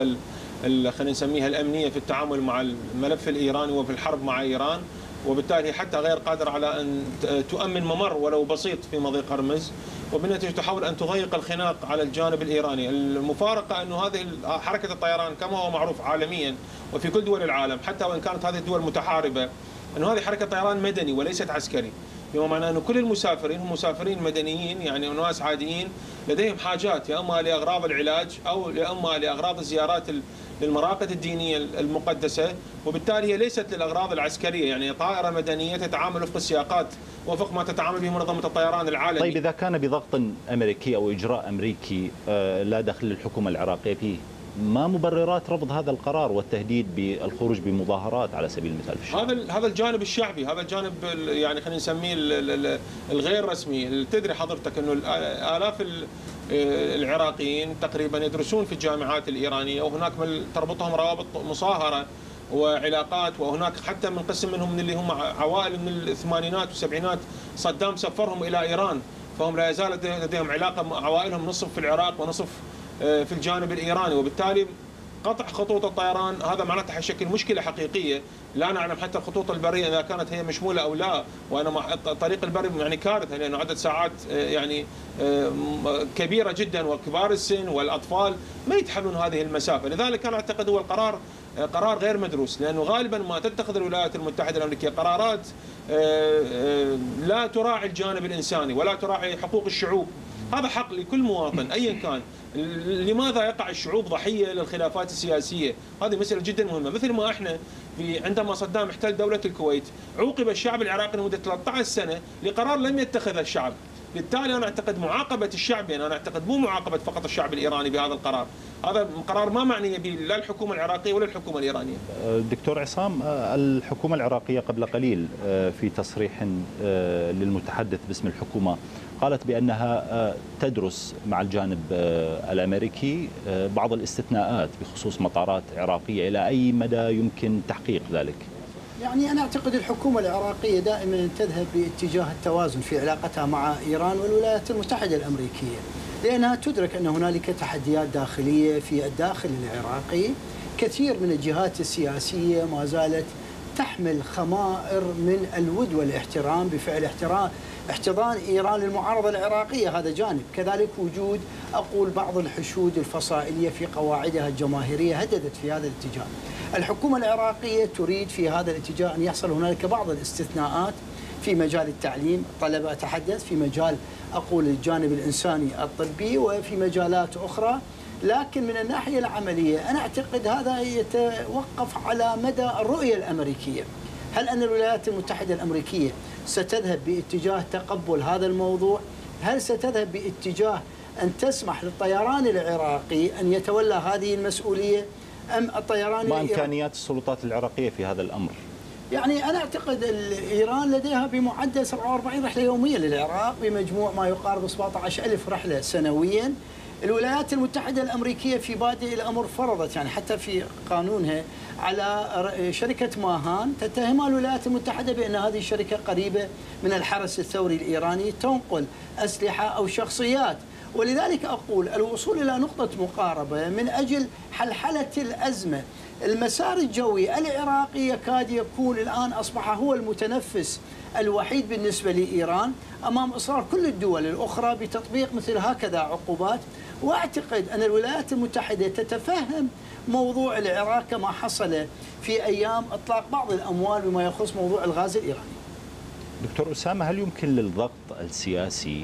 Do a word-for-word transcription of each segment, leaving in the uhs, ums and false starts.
خلينا نسميها الأمنية في التعامل مع الملف الإيراني وفي الحرب مع إيران، وبالتالي حتى غير قادرة على أن تؤمن ممر ولو بسيط في مضيق هرمز، وبالنتيجة تحاول أن تضيق الخناق على الجانب الإيراني. المفارقة أنه هذه حركة الطيران كما هو معروف عالميا وفي كل دول العالم، حتى وإن كانت هذه الدول متحاربة، أنه هذه حركة طيران مدني وليست عسكري، بما معناه أن كل المسافرين هم مسافرين مدنيين، يعني ناس عاديين لديهم حاجات يا اما لاغراض العلاج او يا اما لاغراض الزيارات للمراقد الدينيه المقدسه، وبالتالي هي ليست للاغراض العسكريه، يعني طائره مدنيه تتعامل وفق السياقات وفق ما تتعامل به منظمه الطيران العالمي. طيب اذا كان بضغط امريكي او اجراء امريكي لا دخل للحكومه العراقيه فيه، ما مبررات رفض هذا القرار والتهديد بالخروج بمظاهرات على سبيل المثال في الشارع؟ هذا هذا الجانب الشعبي، هذا الجانب يعني خلينا نسميه الغير رسمي. تدري حضرتك انه الاف العراقيين تقريبا يدرسون في الجامعات الايرانيه، وهناك تربطهم روابط مصاهره وعلاقات، وهناك حتى من قسم منهم من اللي هم عوائل من الثمانينات والسبعينات صدام سفرهم الى ايران، فهم لا يزال لديهم علاقه مع عوائلهم، نصف في العراق ونصف في الجانب الإيراني، وبالتالي قطع خطوط الطيران هذا معناته حيشكل مشكلة حقيقية. لا نعلم حتى الخطوط البرية إذا كانت هي مشمولة أو لا، وأنا الطريق البري يعني كارثة، لأنه عدد ساعات يعني كبيرة جدا، وكبار السن والأطفال ما يتحملون هذه المسافة. لذلك أنا أعتقد هو القرار قرار غير مدروس، لأنه غالبا ما تتخذ الولايات المتحدة الأمريكية قرارات لا تراعي الجانب الإنساني ولا تراعي حقوق الشعوب. هذا حق لكل مواطن أيا كان. لماذا يقع الشعوب ضحية للخلافات السياسية؟ هذه مسألة جدا مهمة. مثل ما احنا في عندما صدام احتل دولة الكويت عوقب الشعب العراقي لمدة ثلاثة عشر سنة لقرار لم يتخذه الشعب. بالتالي أنا أعتقد معاقبة الشعب، يعني أنا أعتقد مو معاقبة فقط الشعب الإيراني بهذا القرار، هذا قرار ما معنية به لا الحكومة العراقية ولا الحكومة الإيرانية. دكتور عصام، الحكومة العراقية قبل قليل في تصريح للمتحدث باسم الحكومة قالت بأنها تدرس مع الجانب الأمريكي بعض الاستثناءات بخصوص مطارات عراقية، إلى أي مدى يمكن تحقيق ذلك؟ يعني أنا أعتقد الحكومة العراقية دائما تذهب باتجاه التوازن في علاقتها مع إيران والولايات المتحدة الأمريكية، لأنها تدرك أن هنالك تحديات داخلية في الداخل العراقي. كثير من الجهات السياسية ما زالت تحمل خمائر من الود والاحترام بفعل احترام احتضان إيران للمعارضة العراقية، هذا جانب. كذلك وجود أقول بعض الحشود الفصائلية في قواعدها الجماهيرية هددت في هذا الاتجاه. الحكومة العراقية تريد في هذا الاتجاه أن يحصل هنالك بعض الاستثناءات في مجال التعليم، طلب أتحدث في مجال أقول الجانب الإنساني الطبي وفي مجالات أخرى. لكن من الناحية العملية أنا أعتقد هذا يتوقف على مدى الرؤية الأمريكية. هل أن الولايات المتحدة الأمريكية ستذهب باتجاه تقبل هذا الموضوع؟ هل ستذهب باتجاه أن تسمح للطيران العراقي أن يتولى هذه المسؤولية، أم الطيران ما إمكانيات السلطات العراقية في هذا الأمر؟ يعني أنا أعتقد إيران لديها بمعدل سبعة وأربعين رحلة يومية للعراق بمجموع ما يقارب سبعة عشر ألف رحلة سنويا. الولايات المتحدة الأمريكية في بادئ الأمر فرضت يعني حتى في قانونها على شركة ماهان تتهمها الولايات المتحدة بأن هذه الشركة قريبة من الحرس الثوري الإيراني تنقل أسلحة أو شخصيات. ولذلك أقول الوصول إلى نقطة مقاربة من أجل حلحلة الأزمة. المسار الجوي العراقي يكاد يكون الآن أصبح هو المتنفس الوحيد بالنسبة لإيران أمام إصرار كل الدول الأخرى بتطبيق مثل هكذا عقوبات. وأعتقد أن الولايات المتحدة تتفهم موضوع العراق كما حصل في أيام إطلاق بعض الأموال بما يخص موضوع الغاز الإيراني. دكتور أسامة، هل يمكن للضغط السياسي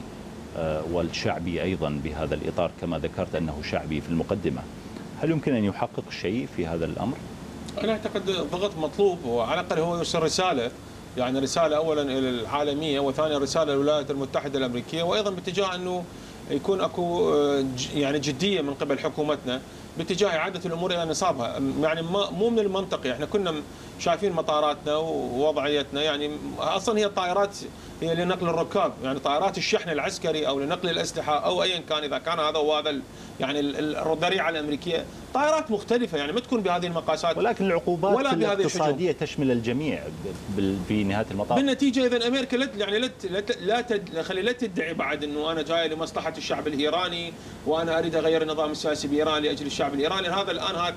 والشعبي أيضا بهذا الإطار، كما ذكرت أنه شعبي في المقدمة، هل يمكن أن يحقق شيء في هذا الأمر؟ أنا أعتقد الضغط مطلوب، وعلى الأقل هو يرسل رسالة، يعني رسالة أولا إلى العالمية، وثانيا رسالة للولايات المتحدة الأمريكية، وأيضا باتجاه أنه يكون اكو يعني جديه من قبل حكومتنا باتجاه اعاده الامور الى نصابها. يعني مو من المنطقي، احنا كنا شايفين مطاراتنا ووضعيتنا، يعني اصلا هي الطائرات هي لنقل الركاب، يعني طائرات الشحن العسكري او لنقل الاسلحه او ايا كان، اذا كان هذا هو هذا يعني الذريعه الامريكيه، طائرات مختلفه يعني ما تكون بهذه المقاسات. ولكن العقوبات ولا الاقتصاديه تشمل الجميع في نهايه المطاف. بالنتيجه اذا امريكا لا يعني لا لا لا خلي لا تدعي بعد انه انا جاي لمصلحه الشعب الايراني وانا اريد اغير النظام السياسي بايران لاجل الشعب الايراني، هذا الان